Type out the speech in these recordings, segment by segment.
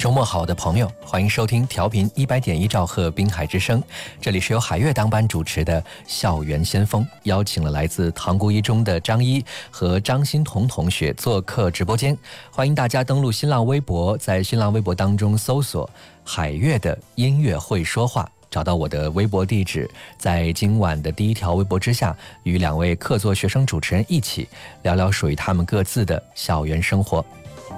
周末好的朋友，欢迎收听调频100.1兆赫滨海之声，这里是由海月当班主持的校园先锋，邀请了来自塘沽一中的张一和张欣彤同学做客直播间，欢迎大家登录新浪微博，在新浪微博当中搜索海月的音乐会说话，找到我的微博地址，在今晚的第一条微博之下，与2位客座学生主持人一起聊聊属于他们各自的校园生活。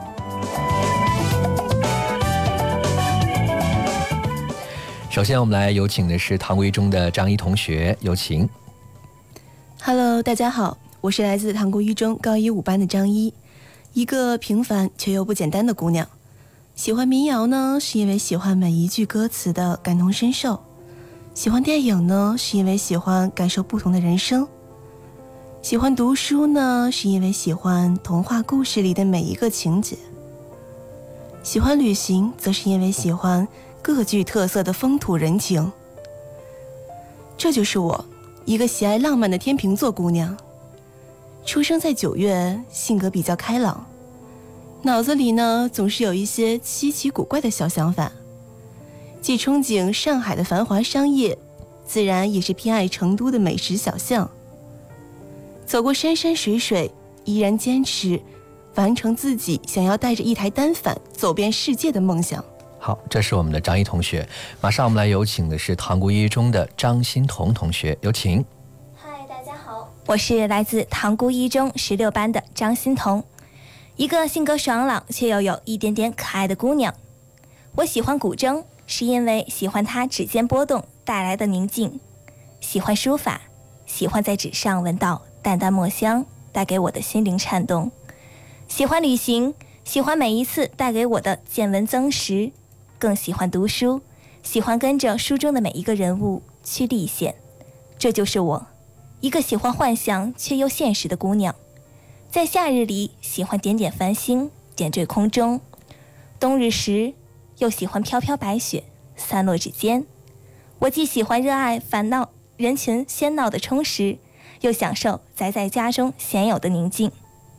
首先我们来有请的是塘沽一中的张一同学，有请。 Hello， 大家好，我是来自塘沽一中高一5班的张一，一个平凡却又不简单的姑娘。喜欢民谣呢，是因为喜欢每一句歌词的感同身受；喜欢电影呢，是因为喜欢感受不同的人生；喜欢读书呢，是因为喜欢童话故事里的每一个情节；喜欢旅行，则是因为喜欢各具特色的风土人情。这就是我，一个喜爱浪漫的天秤座姑娘。出生在9月，性格比较开朗，脑子里呢总是有一些稀奇古怪的小想法，既憧憬上海的繁华商业，自然也是偏爱成都的美食小巷。走过山山水水，依然坚持完成自己想要带着一台单反走遍世界的梦想。 好，这是我们的张一同学。马上我们来有请的是塘沽一中的张欣彤同学，有请。 嗨，大家好，我是来自塘沽一中16班的张欣彤，一个性格爽朗却又有一点点可爱的姑娘。我喜欢古筝，是因为喜欢它指尖波动带来的宁静；喜欢书法，喜欢在纸上闻到淡淡墨香带给我的心灵颤动；喜欢旅行，喜欢每一次带给我的见闻增识；更喜欢读书，喜欢跟着书中的每一个人物去历险。这就是我，一个喜欢幻想却又现实的姑娘。在夏日里喜欢点点繁星点缀空中，冬日时又喜欢飘飘白雪散落指尖。我既喜欢热爱烦恼人群喧闹的充实，又享受宅在家中鲜有的宁静。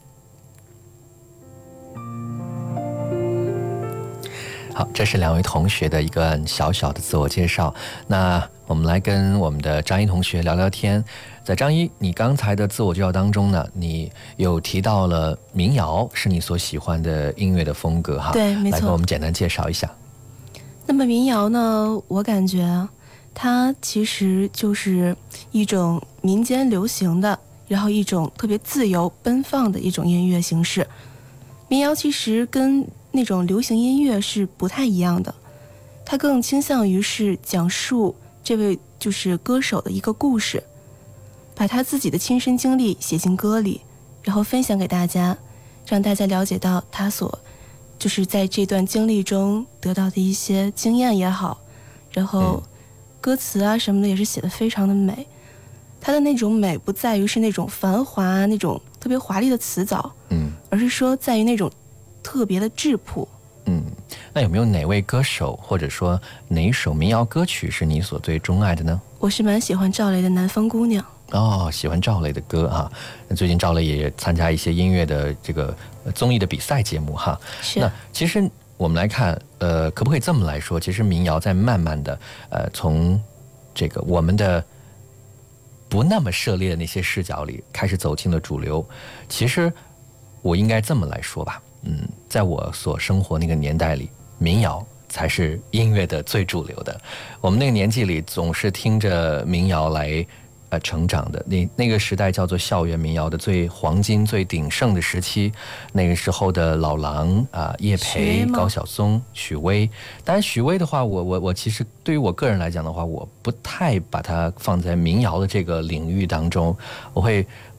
好，这是2位同学的一个小小的自我介绍。那我们来跟我们的张一同学聊聊天。在张一，你刚才的自我介绍当中呢，你有提到了民谣是你所喜欢的音乐的风格哈？ 对，没错。 来给我们简单介绍一下。 那么民谣呢，我感觉它其实就是一种民间流行的，然后一种特别自由奔放的一种音乐形式。民谣其实跟那种流行音乐是不太一样的，它更倾向于是讲述这位就是歌手的一个故事，把他自己的亲身经历写进歌里，然后分享给大家，让大家了解到他所就是在这段经历中得到的一些经验也好，然后歌词啊什么的也是写得非常的美。他的那种美不在于是那种繁华那种特别华丽的词藻，而是说在于那种特别的质朴。 那有没有哪位歌手或者说哪一首民谣歌曲是你所最钟爱的呢？ 我是蛮喜欢赵雷的《南方姑娘》。 哦，喜欢赵雷的歌哈。那最近赵雷也参加一些音乐的这个综艺的比赛节目哈。 是。 那其实我们来看，可不可以这么来说？其实民谣在慢慢的，从这个我们的不那么涉猎的那些视角里，开始走进了主流。其实我应该这么来说吧，在我所生活那个年代里，民谣才是音乐的最主流的。我们那个年纪里总是听着民谣来成长的，那个时代叫做校园民谣的最黄金最鼎盛的时期。那个时候的老狼叶培、高晓松、许巍。当然许巍的话，我其实对于我个人来讲的话，我不太把它放在民谣的这个领域当中，我会